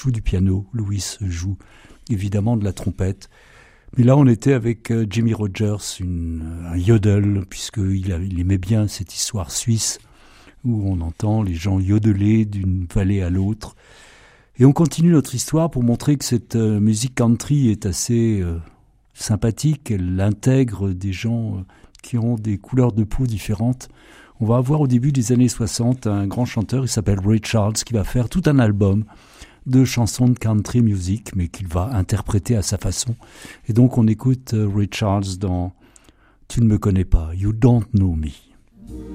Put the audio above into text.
joue du piano, Louis joue évidemment de la trompette. Mais là, on était avec Jimmie Rodgers, un yodel, puisqu'il aimait bien cette histoire suisse où on entend les gens yodeler d'une vallée à l'autre. Et on continue notre histoire pour montrer que cette musique country est assez sympathique. Elle intègre des gens qui ont des couleurs de peau différentes. On va avoir au début des années 60 un grand chanteur, il s'appelle Ray Charles, qui va faire tout un album de chansons de country music, mais qu'il va interpréter à sa façon. Et donc on écoute Ray Charles dans « Tu ne me connais pas »,« You don't know me ».